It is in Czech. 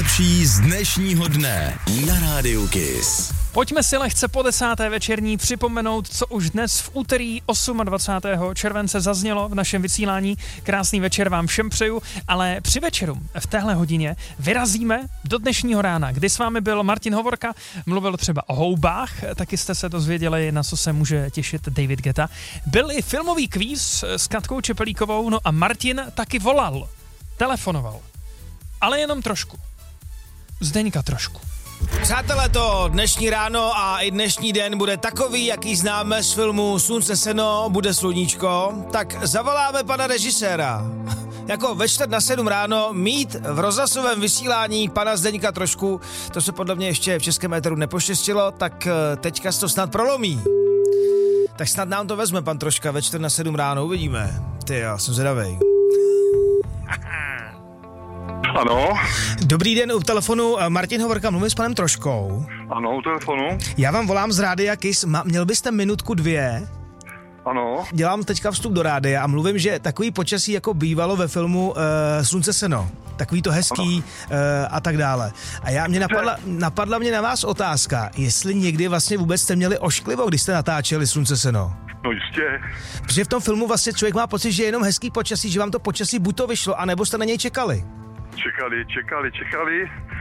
nejlepší z dnešního dne na Rádiu Kiss. Pojďme si lehce po 10. večerní připomenout, co už dnes v úterý 28. července zaznělo v našem vysílání. Krásný večer vám všem přeju, ale při večeru v téhle hodině vyrazíme do dnešního rána, kdy s vámi byl Martin Hovorka, mluvil třeba o houbách, taky jste se dozvěděli, na co se může těšit David Guetta. Byl i filmový kvíz s Katkou Čepelíkovou, no a Martin taky volal, telefonoval, ale jenom trošku. Zdeňka trošku. Přátelé, to dnešní ráno a i dnešní den bude takový, jaký známe z filmu Slunce seno, bude sluníčko, tak zavoláme pana režiséra. Jako ve 6:45 ráno mít v rozhlasovém vysílání pana Zdeňka trošku, to se podle mě ještě v českém éteru nepoštěstilo, tak teďka se to snad prolomí. Tak snad nám to vezme pan Troška ve 6:45 ráno, uvidíme. Ty jo, jsem zvědavej. Ano. Dobrý den, u telefonu Martin Hovorka, mluvím s panem Troškou. Ano, u telefonu. Já vám volám z Rádia Kiss, měl byste minutku 2? Ano. Dělám teďka vstup do rádia a mluvím, že takový počasí jako bývalo ve filmu Slunce seno. Takový to hezký a tak dále. A napadla mě na vás otázka, jestli někdy vlastně vůbec jste měli ošklivo, když jste natáčeli Slunce seno. No jistě. Protože v tom filmu vlastně člověk má pocit, že je jenom hezký počasí, že vám to počasí buď to vyšlo, anebo jste na něj čekali. Čekali.